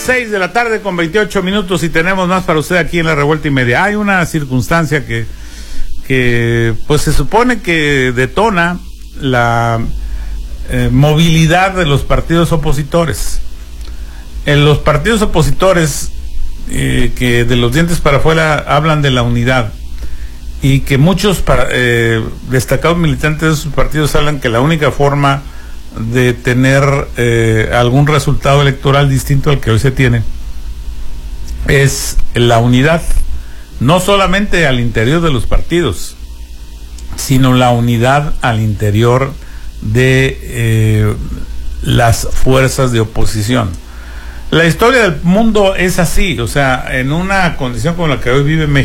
6 de la tarde con 28 minutos y tenemos más para usted aquí en La Revuelta y Media. Hay una circunstancia que pues se supone que detona la movilidad de los partidos opositores. En los partidos opositores que de los dientes para afuera hablan de la unidad y que muchos destacados militantes de sus partidos hablan que la única forma de tener algún resultado electoral distinto al que hoy se tiene es la unidad, no solamente al interior de los partidos, sino la unidad al interior de las fuerzas de oposición. La historia del mundo es así, o sea, en una condición como la que hoy vive México,